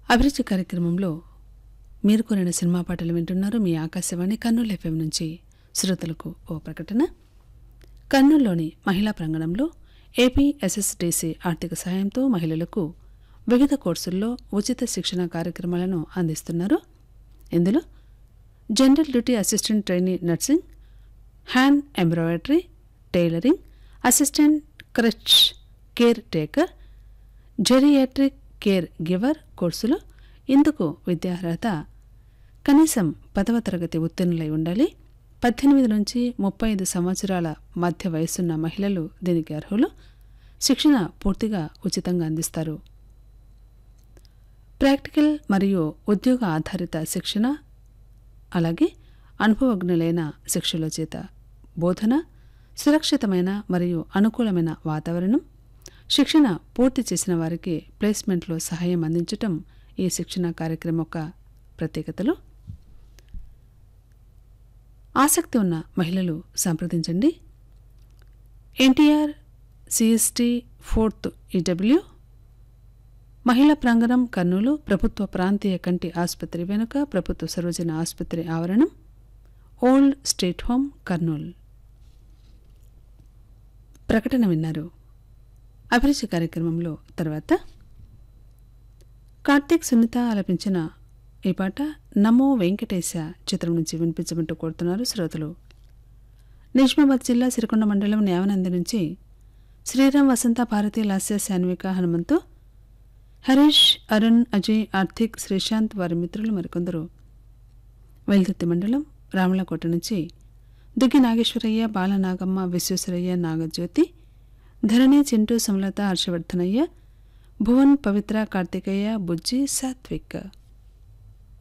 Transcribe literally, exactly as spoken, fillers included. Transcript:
అభిరుచి కార్యక్రమంలో మీరు కోరిన సినిమా పాటలు వింటున్నారు. మీ ఆకాశవాణి కర్నూలు ఎఫ్ఎం నుంచి. శ్రోతలకు ఓ ప్రకటన. కర్నూలులోని మహిళా ప్రాంగణంలో ఏపీ ఎస్ఎస్డిసి ఆర్థిక సహాయంతో మహిళలకు వివిధ కోర్సుల్లో ఉచిత శిక్షణ కార్యక్రమాలను అందిస్తున్నారు. ఇందులో general duty assistant trainee nursing, hand embroidery, tailoring, assistant creche care taker, geriatric care giver కోర్సులు. ఇందుకు విద్యార్హత కనీసం పదవ తరగతి ఉత్తీర్ణులై ఉండాలి. పద్దెనిమిది నుంచి ముప్పై ఐదు సంవత్సరాల మధ్య వయసున్న మహిళలు దీనికి అర్హులు. శిక్షణ పూర్తిగా ఉచితంగా అందిస్తారు. ప్రాక్టికల్ మరియు ఉద్యోగ ఆధారిత శిక్షణ, అలాగే అనుభవజ్ఞులైన శిక్షకుల చేత బోధన, సురక్షితమైన మరియు అనుకూలమైన వాతావరణం, శిక్షణ పూర్తి చేసిన వారికి ప్లేస్మెంట్లో సహాయం అందించటం ఈ శిక్షణ కార్యక్రమం యొక్క ప్రత్యేకతలు. ఆసక్తి ఉన్న మహిళలు సంప్రదించండి. ఎన్టీఆర్ సిఎస్టీ ఫోర్త్ ఈడబ్ల్యూ మహిళా ప్రాంగణం, కర్నూలు, ప్రభుత్వ ప్రాంతీయ కంటి ఆసుపత్రి వెనుక, ప్రభుత్వ సర్వజన ఆసుపత్రి ఆవరణం, ఓల్డ్ స్టేట్ హోమ్, కర్నూలు. ప్రకటన విన్నారు. అభిరుచి కార్యక్రమంలో తర్వాత కార్తీక్ సునీత ఆలపించిన ఈ పాట నమో వెంకటేశ చిత్రం నుంచి వినిపించమంటూ కోరుతున్నారు శ్రోతలు. నిజామాబాద్ జిల్లా సిరికొండ మండలం న్యావనంది నుంచి శ్రీరామ్, వసంత, భారతి, లాస్య, శాన్విక, హనుమంతు, హరీష్, అరుణ్, అజయ్, ఆర్థిక్, శ్రీశాంత్, వారి మిత్రులు మరికొందరు. వెల్దుర్తి మండలం రామలకోట నుంచి దుగ్గి నాగేశ్వరయ్య, బాలనాగమ్మ, విశ్వేశ్వరయ్య, నాగజ్యోతి, ధరణి, చింటూ, సుమలత, హర్షవర్ధనయ్య, భువన్, పవిత్ర, కార్తికేయ, బుజ్జి, సాత్విక్.